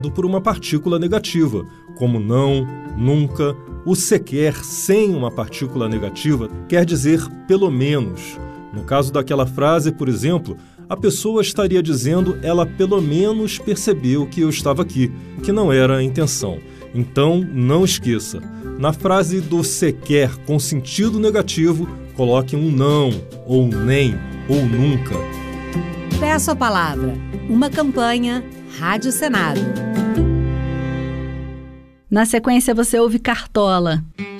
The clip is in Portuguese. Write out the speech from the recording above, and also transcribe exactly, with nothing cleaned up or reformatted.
por uma partícula negativa, como não, nunca. O sequer sem uma partícula negativa quer dizer pelo menos. No caso daquela frase, por exemplo, a pessoa estaria dizendo ela pelo menos percebeu que eu estava aqui, que não era a intenção. Então, não esqueça. Na frase do sequer com sentido negativo, coloque um não, ou nem, ou nunca. Peço a palavra. Uma campanha Rádio Senado. Na sequência, você ouve Cartola.